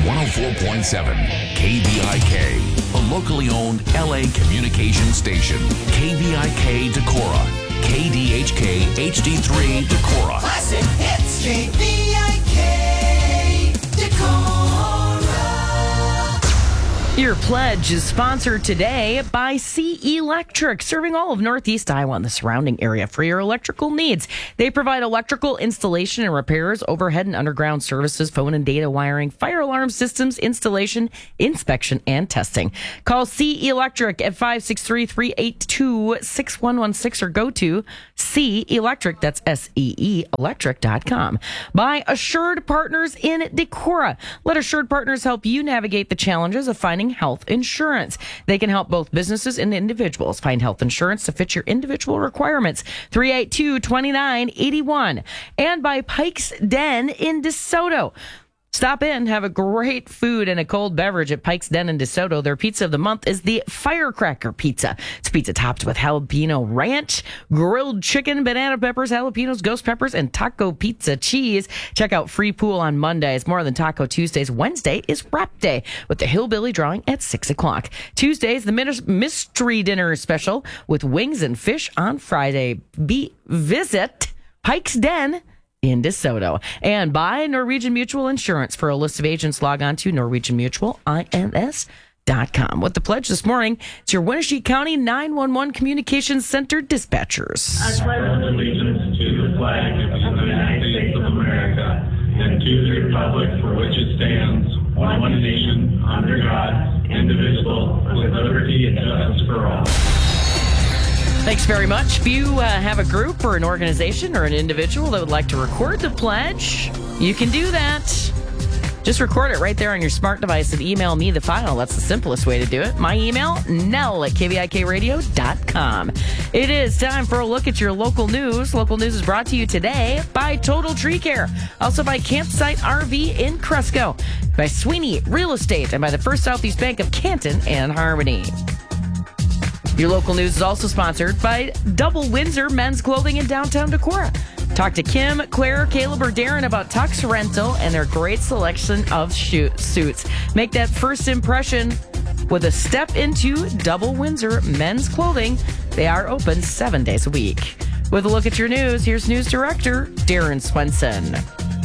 104.7 KVIK, a locally owned LA communication station. KVIK Decorah, KDHK HD3 Decorah. Classic hits, KVIK Decorah. Your pledge is sponsored today by C Electric, serving all of Northeast Iowa and the surrounding area for your electrical needs. They provide electrical installation and repairs, overhead and underground services, phone and data wiring, fire alarm systems, installation, inspection, and testing. Call C Electric at 563-382-6116 or go to C Electric, that's SEE Electric.com. By Assured Partners in Decorah. Let Assured Partners help you navigate the challenges of finding health insurance. They can help both businesses and individuals find health insurance to fit your individual requirements. 382-2981. And by Pike's Den in DeSoto. Stop in, have a great food and a cold beverage at Pike's Den in DeSoto. Their pizza of the month is the Firecracker Pizza. It's pizza topped with jalapeno ranch, grilled chicken, banana peppers, jalapenos, ghost peppers, and taco pizza cheese. Check out Free Pool on Mondays. More than Taco Tuesdays. Wednesday is Wrap Day with the Hillbilly Drawing at 6 o'clock. Tuesdays, the Mystery Dinner Special with wings and fish on Friday. Visit Pike's Den in DeSoto. And by Norwegian Mutual Insurance. For a list of agents, log on to norwegianmutualins.com. With the pledge this morning, it's your Wenatchee County 911 Communications Center dispatchers. I pledge allegiance to the flag of the United States of America and to the republic for which it stands, one nation, under God, indivisible, with liberty and justice for all. Thanks very much. If you have a group or an organization or an individual that would like to record the pledge, you can do that. Just record it right there on your smart device and email me the file. That's the simplest way to do it. My email, nell@kvikradio.com. It is time for a look at your local news. Local news is brought to you today by Total Tree Care. Also by Campsite RV in Cresco. By Sweeney Real Estate. And by the First Southeast Bank of Canton and Harmony. Your local news is also sponsored by Double Windsor Men's Clothing in downtown Decorah. Talk to Kim, Claire, Caleb, or Darren about Tux Rental and their great selection of suits. Make that first impression with a step into Double Windsor Men's Clothing. They are open 7 days a week. With a look at your news, here's News Director Darren Swenson.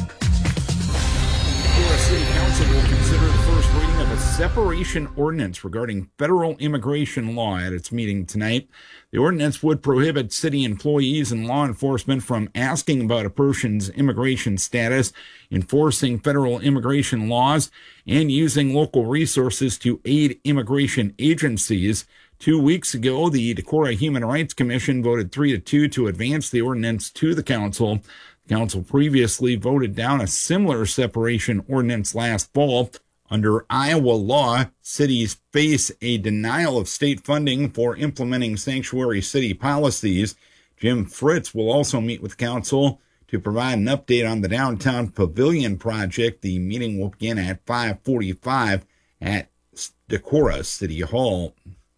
City Council will consider the first reading of a separation ordinance regarding federal immigration law at its meeting tonight. The ordinance would prohibit city employees and law enforcement from asking about a person's immigration status, enforcing federal immigration laws, and using local resources to aid immigration agencies. 2 weeks ago, the Decorah Human Rights Commission voted 3-2 to advance the ordinance to the council. The council previously voted down a similar separation ordinance last fall. Under Iowa law, cities face a denial of state funding for implementing sanctuary city policies. Jim Fritz will also meet with council to provide an update on the Downtown Pavilion project. The meeting will begin at 5:45 at Decorah City Hall.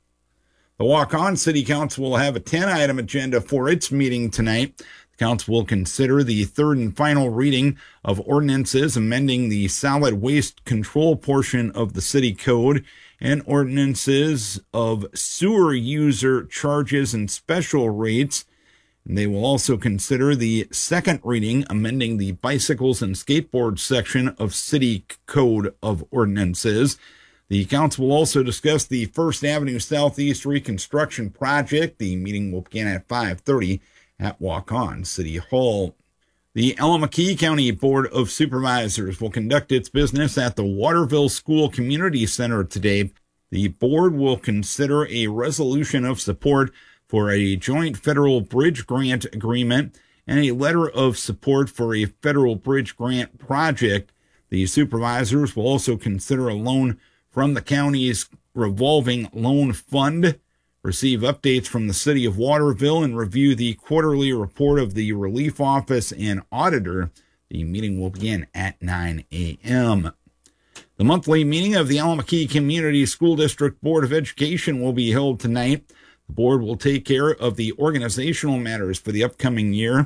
The Walk-On City Council will have a 10-item agenda for its meeting tonight. The council will consider the third and final reading of ordinances amending the solid waste control portion of the city code and ordinances of sewer user charges and special rates. And they will also consider the second reading amending the bicycles and skateboards section of city code of ordinances. The council will also discuss the First Avenue Southeast reconstruction project. The meeting will begin at 5:30 at Walk-On City Hall. The Allamakee County Board of Supervisors will conduct its business at the Waterville School Community Center today. The board will consider a resolution of support for a joint federal bridge grant agreement and a letter of support for a federal bridge grant project. The supervisors will also consider a loan from the county's revolving loan fund, receive updates from the city of Waterville, and review the quarterly report of the relief office and auditor. The meeting will begin at 9 a.m. The monthly meeting of the Allamakee Community School District Board of Education will be held tonight. The board will take care of the organizational matters for the upcoming year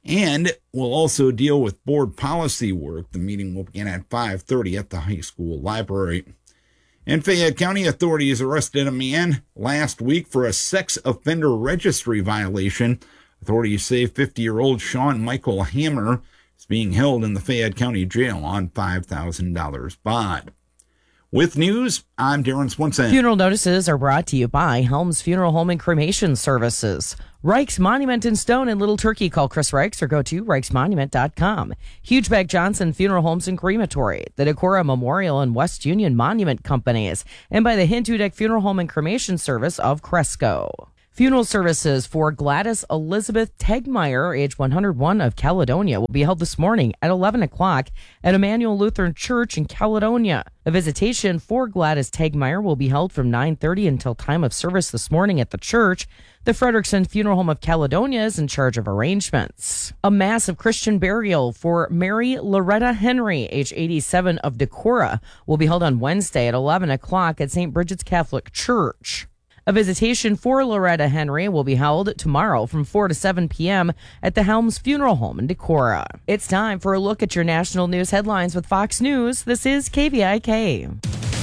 And we'll also deal with board policy work. The meeting will begin at 5:30 at the high school library. And Fayette County authorities arrested a man last week for a sex offender registry violation. Authorities say 50-year-old Sean Michael Hammer is being held in the Fayette County Jail on $5,000 bond. With news, I'm Darren Swinson. Funeral notices are brought to you by Helms Funeral Home and Cremation Services. Reich's Monument in Stone in Little Turkey. Call Chris Reichs or go to reichsmonument.com. Hugeback Johnson Funeral Homes and Crematory. The Decorah Memorial and West Union Monument Companies. And by the Hindu Funeral Home and Cremation Service of Cresco. Funeral services for Gladys Elizabeth Tegmeyer, age 101 of Caledonia, will be held this morning at 11 o'clock at Emmanuel Lutheran Church in Caledonia. A visitation for Gladys Tegmeyer will be held from 9:30 until time of service this morning at the church. The Frederickson Funeral Home of Caledonia is in charge of arrangements. A massive Christian burial for Mary Loretta Henry, age 87 of Decorah, will be held on Wednesday at 11 o'clock at St. Bridget's Catholic Church. A visitation for Loretta Henry will be held tomorrow from 4 to 7 p.m. at the Helms Funeral Home in Decorah. It's time for a look at your national news headlines with Fox News. This is KVIK.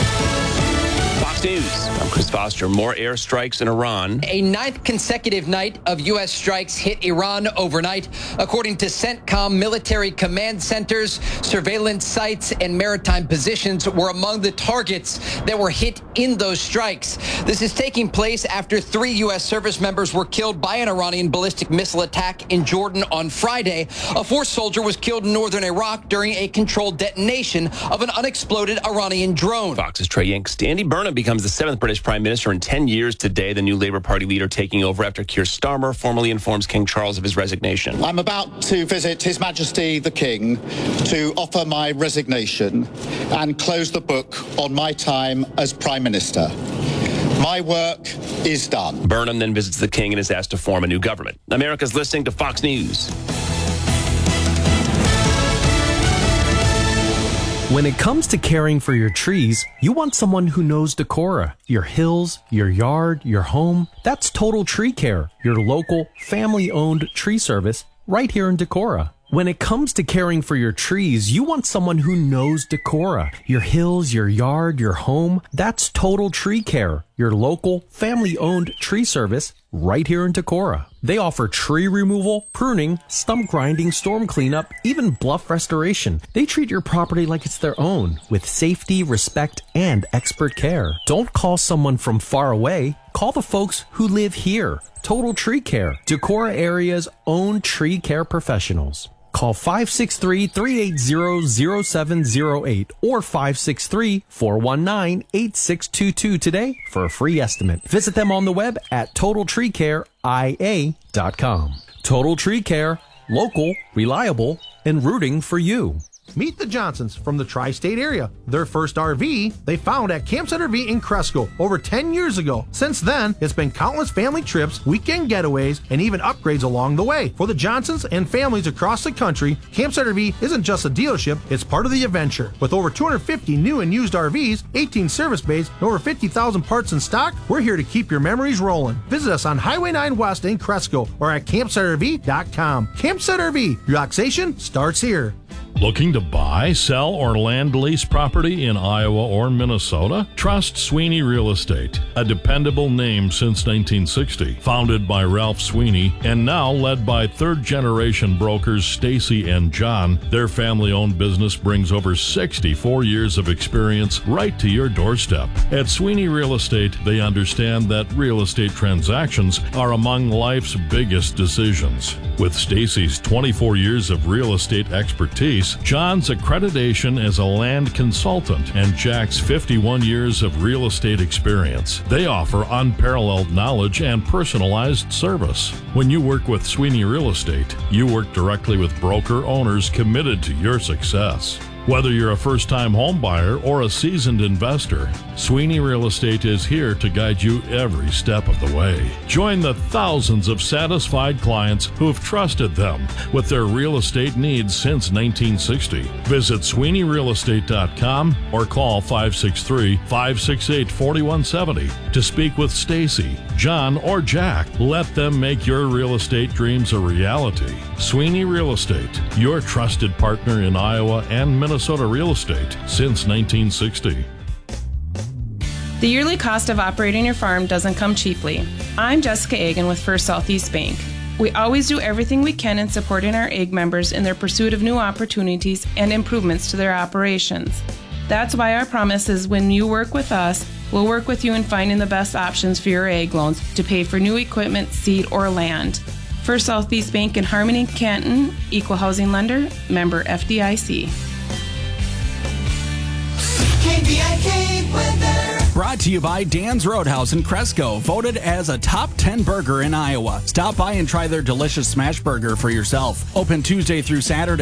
Fox News. I'm Chris Foster. More airstrikes in Iran. A ninth consecutive night of U.S. strikes hit Iran overnight. According to CENTCOM, military command centers, surveillance sites, and maritime positions were among the targets that were hit in those strikes. This is taking place after 3 U.S. service members were killed by an Iranian ballistic missile attack in Jordan on Friday. A 4th soldier was killed in northern Iraq during a controlled detonation of an unexploded Iranian drone. Fox's Trey Yanks. Andy Burnham becomes the 7th British Prime Minister in 10 years today, the new Labour Party leader taking over after Keir Starmer formally informs King Charles of his resignation. I'm about to visit His Majesty the King to offer my resignation and close the book on my time as Prime Minister. My work is done. Burnham then visits the King and is asked to form a new government. America's listening to Fox News. When it comes to caring for your trees, you want someone who knows Decorah, your hills, your yard, your home. That's Total Tree Care, your local, family-owned tree service right here in Decorah. When it comes to caring for your trees, you want someone who knows Decorah, your hills, your yard, your home. That's Total Tree Care, your local, family-owned tree service right here in Decorah. They offer tree removal, pruning, stump grinding, storm cleanup, even bluff restoration. They treat your property like it's their own, with safety, respect, and expert care. Don't call someone from far away. Call the folks who live here. Total Tree Care, Decorah area's own tree care professionals. Call 563-380-0708 or 563-419-8622 today for a free estimate. Visit them on the web at TotalTreeCareIA.com. Total Tree Care, local, reliable, and rooting for you. Meet the Johnsons from the tri-state area. Their first RV they found at Campsite RV in Cresco over 10 years ago. Since then, it's been countless family trips, weekend getaways, and even upgrades along the way. For the Johnsons and families across the country, Campsite RV isn't just a dealership, it's part of the adventure. With over 250 new and used RVs, 18 service bays, and over 50,000 parts in stock, we're here to keep your memories rolling. Visit us on Highway 9 West in Cresco or at CampsiteRV.com. Campsite RV, relaxation starts here. Looking to buy, sell, or land lease property in Iowa or Minnesota? Trust Sweeney Real Estate, a dependable name since 1960. Founded by Ralph Sweeney and now led by third-generation brokers Stacy and John, their family-owned business brings over 64 years of experience right to your doorstep. At Sweeney Real Estate, they understand that real estate transactions are among life's biggest decisions. With Stacy's 24 years of real estate expertise, John's accreditation as a land consultant, and Jack's 51 years of real estate experience, they offer unparalleled knowledge and personalized service. When you work with Sweeney Real Estate, you work directly with broker owners committed to your success. Whether you're a first-time home buyer or a seasoned investor, Sweeney Real Estate is here to guide you every step of the way. Join the thousands of satisfied clients who've trusted them with their real estate needs since 1960. Visit SweeneyRealEstate.com or call 563-568-4170 to speak with Stacy, John, or Jack. Let them make your real estate dreams a reality. Sweeney Real Estate, your trusted partner in Iowa and Minnesota real estate since 1960. The yearly cost of operating your farm doesn't come cheaply. I'm Jessica Agan with First Southeast Bank. We always do everything we can in supporting our AG members in their pursuit of new opportunities and improvements to their operations. That's why our promise is when you work with us, we'll work with you in finding the best options for your AG loans to pay for new equipment, seed, or land. First Southeast Bank in Harmony, Canton, Equal Housing Lender, member FDIC. KVIK weather. Brought to you by Dan's Roadhouse in Cresco, voted as a top 10 burger in Iowa. Stop by and try their delicious smash burger for yourself. Open Tuesday through Saturday.